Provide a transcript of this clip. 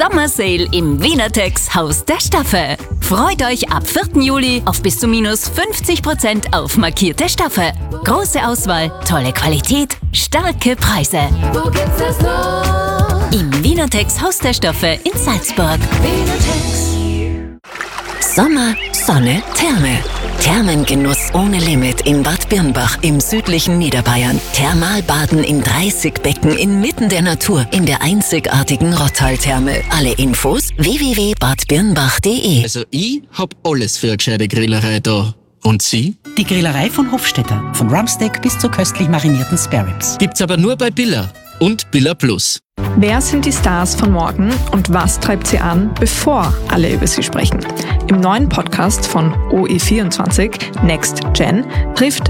Sommersale im Wienertex Haus der Stoffe. Freut euch ab 4. Juli auf bis zu minus 50% auf markierte Stoffe. Große Auswahl, tolle Qualität, starke Preise. Wo gibt's das noch? Im Wienertex Haus der Stoffe in Salzburg. Wienertex. Sommer, Sonne, Therme. Thermengenuss ohne Limit in Bad Birnbach im südlichen Niederbayern. Thermalbaden in 30 Becken inmitten der Natur in der einzigartigen Rottal-Therme. Alle Infos www.badbirnbach.de. Also ich hab alles für eine gescheite Grillerei da. Und Sie? Die Grillerei von Hofstetter. Von Rumpsteak bis zu köstlich marinierten Spareribs. Gibt's aber nur bei Billa und Billa Plus. Wer sind die Stars von morgen und was treibt sie an, bevor alle über sie sprechen? Im neuen Podcast von OE24 Next Gen trifft